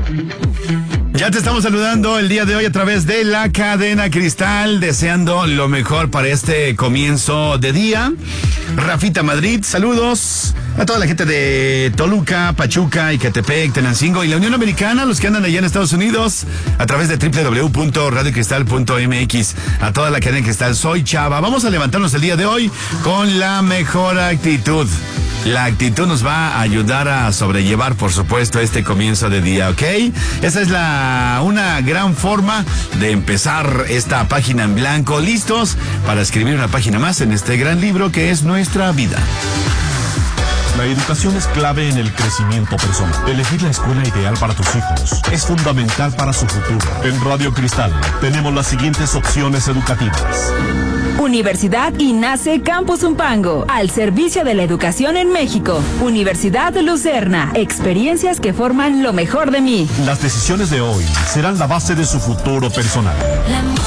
Ya te estamos saludando el día de hoy a través de la cadena Cristal, deseando lo mejor para este comienzo de día. Rafita Madrid, saludos a toda la gente de Toluca, Pachuca, Icatepec, Tenancingo y la Unión Americana, los que andan allá en Estados Unidos, a través de www.radiocristal.mx. A toda la cadena Cristal, soy Chava. Vamos a levantarnos el día de hoy con la mejor actitud. La actitud nos va a ayudar a sobrellevar, por supuesto, este comienzo de día, ¿ok? Esa es una gran forma de empezar esta página en blanco, listos para escribir una página más en este gran libro que es nuestra vida. La educación es clave en el crecimiento personal. Elegir la escuela ideal para tus hijos es fundamental para su futuro. En Radio Cristal tenemos las siguientes opciones educativas. Universidad INACE Campus Zumpango, al servicio de la educación en México. Universidad Lucerna, experiencias que forman lo mejor de mí. Las decisiones de hoy serán la base de su futuro personal.